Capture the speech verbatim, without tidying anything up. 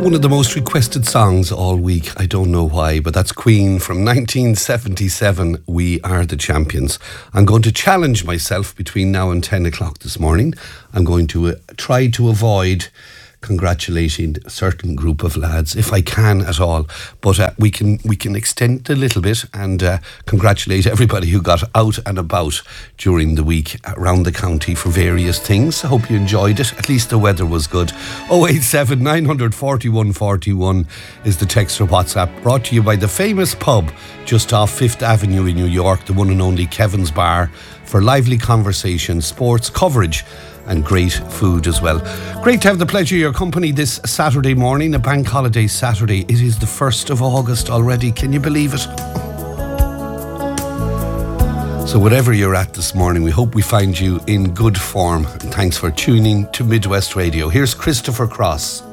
One of the most requested songs all week, I don't know why, but that's Queen from nineteen seventy-seven, We Are the Champions. I'm going to challenge myself between now and ten o'clock this morning. I'm going to uh, try to avoid congratulating a certain group of lads, if I can at all. But uh, we can we can extend a little bit and uh, congratulate everybody who got out and about during the week around the county for various things. I hope you enjoyed it. At least the weather was good. oh eight seven, nine four one, four one is the text or WhatsApp, brought to you by the famous pub just off Fifth Avenue in New York, the one and only Kevin's Bar, for lively conversation, sports coverage and great food as well. Great to have the pleasure of your company this Saturday morning, a bank holiday Saturday. It is the first of August already. Can you believe it? So whatever you're at this morning, we hope we find you in good form. And thanks for tuning to Midwest Radio. Here's Christopher Cross.